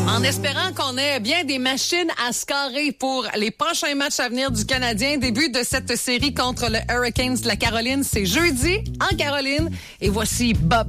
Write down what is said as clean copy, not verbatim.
En espérant qu'on ait bien des machines à scorer pour les prochains matchs à venir du Canadien. Début de cette série contre le Hurricanes de la Caroline, c'est jeudi en Caroline. Et voici Bob